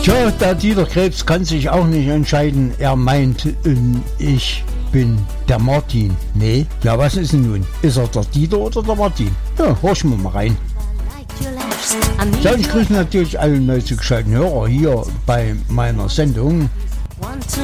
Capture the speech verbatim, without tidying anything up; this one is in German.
Tja, der Dieter Krebs kann sich auch nicht entscheiden. Er meint, ähm, ich bin der Martin. Nee, ja, was ist denn nun? Ist er der Dieter oder der Martin? Ja, horchen wir mal rein. Ja, ich grüße natürlich alle neu zugeschalteten Hörer hier bei meiner Sendung.